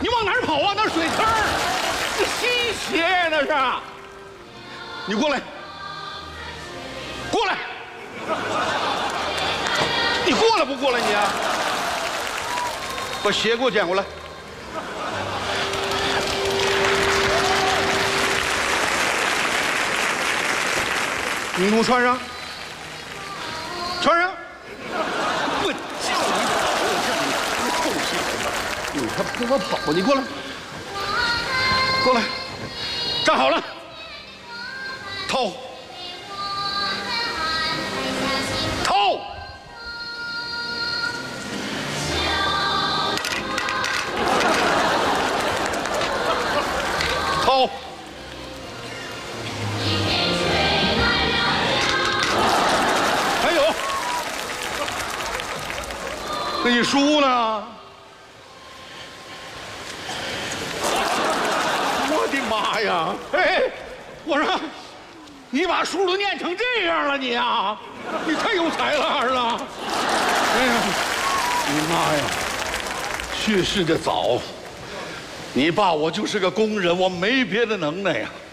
你往哪儿跑啊？那水坑儿，这西斜呀，那是。你过来，过来，你过来不过来你啊？把鞋给我捡过来。你给我穿上，穿上。我叫你跑，我叫你臭小子，你还不跟我跑？你过来，过来，站好了，掏，掏，掏。那你书呢？我的妈呀！哎，我说，你把书都念成这样了，你啊，你太有才了，儿子！哎呀，你妈呀！去世的早，你爸我就是个工人，我没别的能耐呀。